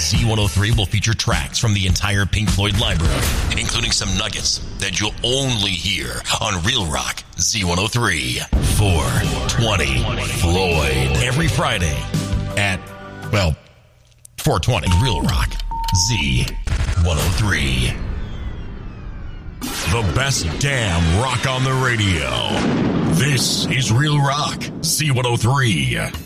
Z103 will feature tracks from the entire Pink Floyd library, including some nuggets that you'll only hear on Real Rock Z103. 420 Floyd. Every Friday at, 420 Real Rock Z103. The best damn rock on the radio. This is Real Rock Z103.